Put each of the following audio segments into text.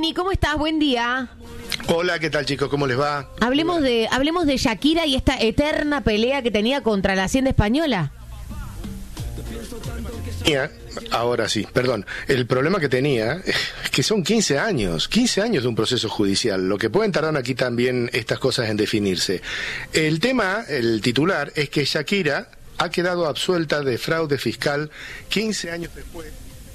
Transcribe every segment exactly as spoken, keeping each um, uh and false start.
Dani, ¿cómo estás? Buen día. Hola, ¿qué tal, chicos? ¿Cómo les va? Hablemos de, hablemos de Shakira y esta eterna pelea que tenía contra la Hacienda Española. Ahora sí, perdón. El problema que tenía es que son quince años, quince años de un proceso judicial, lo que pueden tardar aquí también estas cosas en definirse. El tema, el titular, es que Shakira ha quedado absuelta de fraude fiscal quince años después.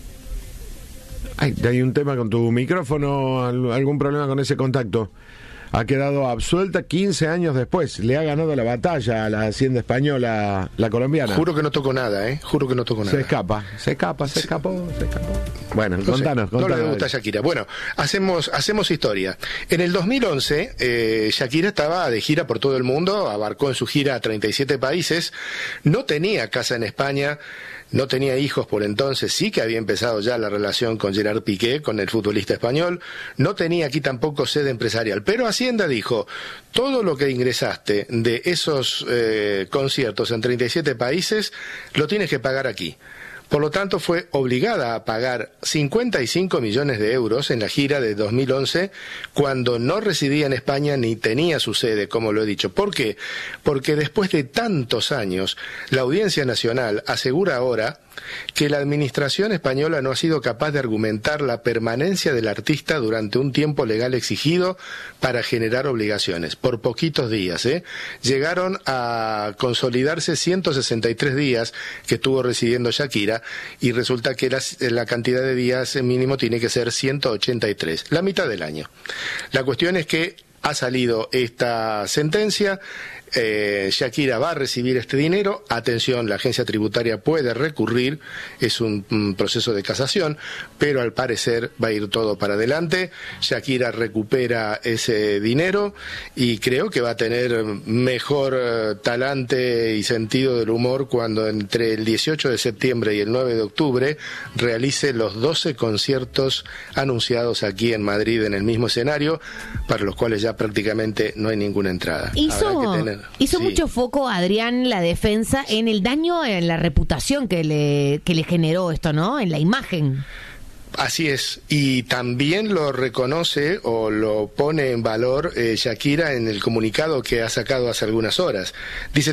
Ay, hay un tema con tu micrófono, algún problema con ese contacto. Ha quedado absuelta quince años después. Le ha ganado la batalla a la Hacienda Española, la colombiana. Juro que no tocó nada, ¿eh? Juro que no tocó nada. Se escapa, se escapa, se escapó, se escapó. Bueno, no contanos, sé, contanos. No le gusta a Shakira. Bueno, hacemos, hacemos historia. En el dos mil once, eh, Shakira estaba de gira por todo el mundo, abarcó en su gira a treinta y siete países, no tenía casa en España, no tenía hijos por entonces, sí que había empezado ya la relación con Gerard Piqué, con el futbolista español, no tenía aquí tampoco sede empresarial, pero Hacienda dijo, todo lo que ingresaste de esos eh, conciertos en treinta y siete países, lo tienes que pagar aquí. Por lo tanto, fue obligada a pagar cincuenta y cinco millones de euros en la gira de dos mil once, cuando no residía en España ni tenía su sede, como lo he dicho. ¿Por qué? Porque después de tantos años, la Audiencia Nacional asegura ahora que la administración española no ha sido capaz de argumentar la permanencia del artista durante un tiempo legal exigido para generar obligaciones, por poquitos días, ¿eh? Llegaron a consolidarse ciento sesenta y tres días que estuvo residiendo Shakira, y resulta que la, la cantidad de días mínimo tiene que ser ciento ochenta y tres, la mitad del año. La cuestión es que ha salido esta sentencia. Eh, Shakira va a recibir este dinero. Atención, la agencia tributaria puede recurrir, es un, un proceso de casación, pero al parecer va a ir todo para adelante. Shakira recupera ese dinero y creo que va a tener mejor eh, talante y sentido del humor cuando entre el dieciocho de septiembre y el nueve de octubre realice los doce conciertos anunciados aquí en Madrid en el mismo escenario, para los cuales ya prácticamente no hay ninguna entrada. Hizo, Habrá que tener... hizo sí. mucho foco, Adrián, la defensa, en el daño en la reputación que le, que le generó esto, ¿no? En la imagen. Así es, y también lo reconoce o lo pone en valor eh, Shakira en el comunicado que ha sacado hace algunas horas. Dice